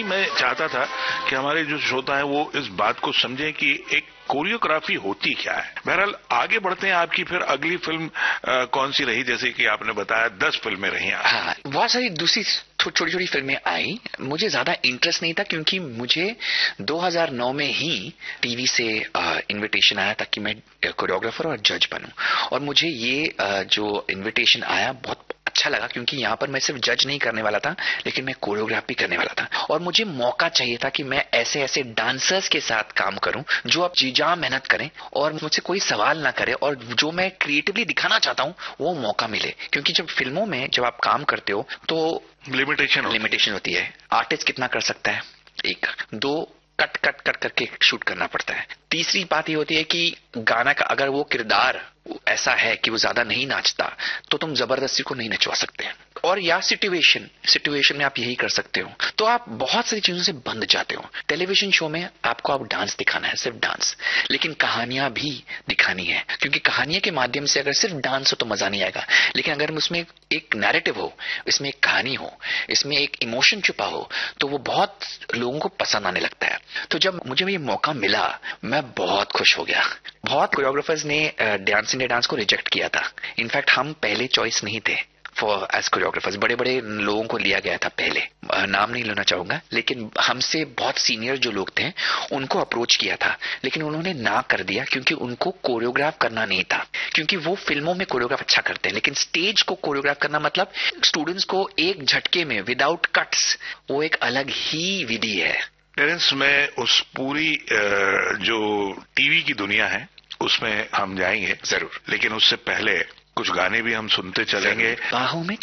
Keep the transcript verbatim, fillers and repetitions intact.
मैं चाहता था कि हमारे जो श्रोता है वो इस बात को समझें कि एक कोरियोग्राफी होती क्या है। बहरहाल आगे बढ़ते हैं, आपकी फिर अगली फिल्म आ, कौन सी रही? जैसे कि आपने बताया दस फिल्में रही। हाँ, बहुत सारी दूसरी छोटी छोटी फिल्में आई। मुझे ज्यादा इंटरेस्ट नहीं था क्योंकि मुझे दो हज़ार नौ में ही टीवी से इनविटेशन आया था कि मैं कोरियोग्राफर और जज बनूं, और मुझे ये आ, जो इनविटेशन आया बहुत अच्छा लगा क्योंकि यहाँ पर मैं सिर्फ जज नहीं करने वाला था लेकिन मैं कोरियोग्राफी करने वाला था, और मुझे मौका चाहिए था कि मैं ऐसे ऐसे डांसर्स के साथ काम करूं जो अब जी जान मेहनत करें और मुझसे कोई सवाल ना करे, और जो मैं क्रिएटिवली दिखाना चाहता हूं वो मौका मिले। क्योंकि जब फिल्मों में जब आप काम करते हो तो लिमिटेशन लिमिटेशन होती है। आर्टिस्ट कितना कर सकता है, एक दो कट कट कट करके शूट करना पड़ता है। तीसरी बात ये होती है कि गाना का अगर वो किरदार ऐसा है कि वो ज्यादा नहीं नाचता तो तुम जबरदस्ती को नहीं नचवा सकते, और या सिचुएशन सिचुएशन में आप यही कर सकते हो, तो आप बहुत सारी चीजों से बंध जाते हो। टेलीविजन शो में आपको अब डांस दिखाना है, सिर्फ डांस, लेकिन कहानियां भी दिखानी है, क्योंकि कहानियों के माध्यम से अगर सिर्फ डांस हो तो मजा नहीं आएगा, लेकिन अगर उसमें एक नैरेटिव हो, इसमें एक कहानी हो, इसमें एक इमोशन छुपा हो, तो वो बहुत लोगों को पसंद आने लगता है। तो जब मुझे ये मौका मिला मैं बहुत खुश हो गया। बहुत कोरियोग्राफर्स ने डांस इंडिया डांस को रिजेक्ट किया था। इनफैक्ट हम पहले चॉइस नहीं थे फॉर एज कोरियोग्राफर्स। बड़े बड़े लोगों को लिया गया था पहले, नाम नहीं लेना चाहूंगा, लेकिन हमसे बहुत सीनियर जो लोग थे उनको अप्रोच किया था, लेकिन उन्होंने ना कर दिया क्योंकि उनको कोरियोग्राफ करना नहीं था। क्योंकि वो फिल्मों में कोरियोग्राफ अच्छा करते हैं, लेकिन स्टेज को कोरियोग्राफ करना मतलब स्टूडेंट्स को एक झटके में विदाउट कट्स, वो एक अलग ही विधि है। टेरेंस, मैं उस पूरी जो टीवी की दुनिया है उसमें हम जाएंगे जरूर, लेकिन उससे पहले कुछ गाने भी हम सुनते चलेंगे। बाहों में